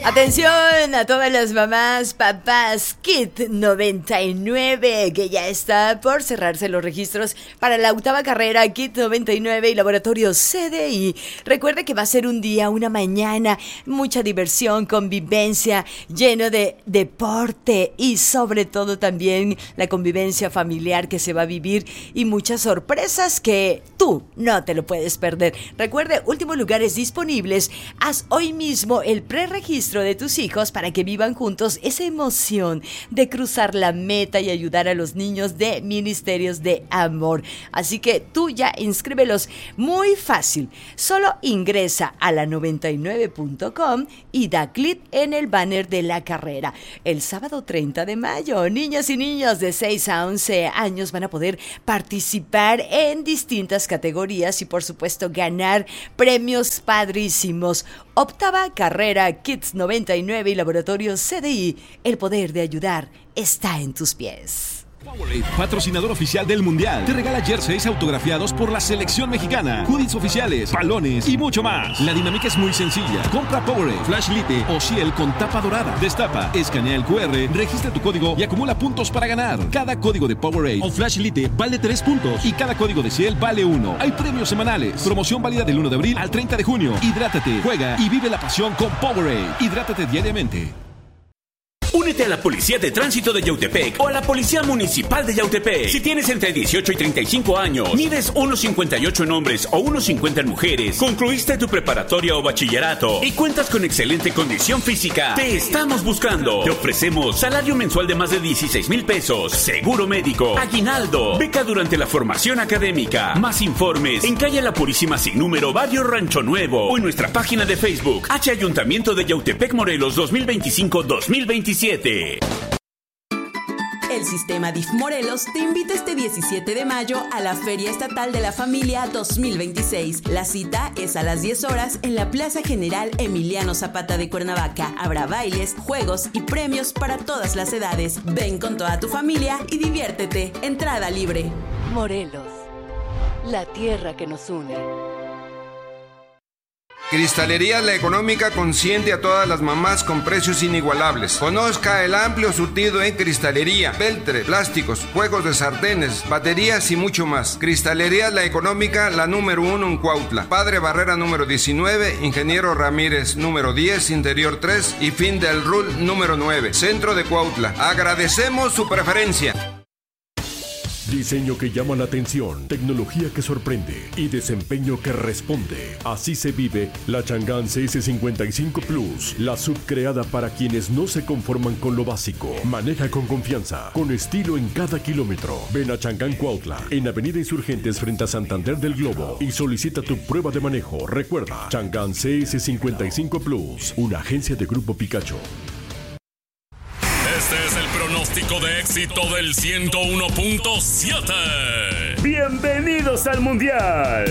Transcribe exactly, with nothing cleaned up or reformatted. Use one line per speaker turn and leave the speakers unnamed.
Atención a todas las mamás, papás, Kit noventa y nueve, que ya está por cerrarse los registros para la octava carrera Kit noventa y nueve y Laboratorio C D I. Recuerde que va a ser un día, una mañana, mucha diversión, convivencia, lleno de deporte y sobre todo también la convivencia familiar que se va a vivir y muchas sorpresas que tú no te lo puedes perder. Recuerde, últimos lugares disponibles. Haz hoy mismo el preregistro de tus hijos para que vivan juntos esa emoción de cruzar la meta y ayudar a los niños de Ministerios de Amor. Así que tú ya inscríbelos, muy fácil. Solo ingresa a la noventa y nueve punto com y da clic en el banner de la carrera. El sábado treinta de mayo, niñas y niños de seis a once años van a poder participar en distintas categorías y por supuesto ganar premios padrísimos. Octava carrera Kids noventa y nueve y Laboratorio C D I. El poder de ayudar está en tus pies.
Powerade, patrocinador oficial del Mundial, te regala jerseys autografiados por la selección mexicana, hoodies oficiales, balones y mucho más. La dinámica es muy sencilla. Compra Powerade, Flash Lite o Ciel con tapa dorada. Destapa, escanea el cu erre, registra tu código y acumula puntos para ganar. Cada código de Powerade o Flash Lite vale tres puntos y cada código de Ciel vale uno. Hay premios semanales. Promoción válida del uno de abril al treinta de junio. Hidrátate, juega y vive la pasión con Powerade. Hidrátate diariamente.
Únete a la Policía de Tránsito de Yautepec o a la Policía Municipal de Yautepec. Si tienes entre dieciocho y treinta y cinco años, mides uno cincuenta y ocho en hombres o uno cincuenta en mujeres, concluiste tu preparatoria o bachillerato y cuentas con excelente condición física, te estamos buscando. Te ofrecemos salario mensual de más de dieciséis mil pesos, seguro médico, aguinaldo, beca durante la formación académica. Más informes en calle La Purísima sin número, barrio Rancho Nuevo o en nuestra página de Facebook H Ayuntamiento de Yautepec Morelos dos mil veinticinco dos mil veintisiete.
El Sistema D I F Morelos te invita este diecisiete de mayo a la Feria Estatal de la Familia dos mil veintiséis. La cita es a las diez horas en la Plaza General Emiliano Zapata de Cuernavaca. Habrá bailes, juegos y premios para todas las edades. Ven con toda tu familia y diviértete. Entrada libre.
Morelos, la tierra que nos une.
Cristalería La Económica consiente a todas las mamás con precios inigualables. Conozca el amplio surtido en cristalería, peltre, plásticos, juegos de sartenes, baterías y mucho más. Cristalería La Económica, la número uno en Cuautla. Padre Barrera número diecinueve, Ingeniero Ramírez número diez, Interior tres y Fin del Rul número nueve, Centro de Cuautla. Agradecemos su preferencia.
Diseño que llama la atención, tecnología que sorprende y desempeño que responde. Así se vive la Chang'an C S cincuenta y cinco Plus, la sub creada para quienes no se conforman con lo básico. Maneja con confianza, con estilo en cada kilómetro. Ven a Chang'an Cuautla, en Avenida Insurgentes frente a Santander del Globo y solicita tu prueba de manejo. Recuerda, Chang'an C S cincuenta y cinco Plus, una agencia de Grupo Picacho.
Este es el pronóstico de éxito del ciento uno punto siete.
Bienvenidos al Mundial.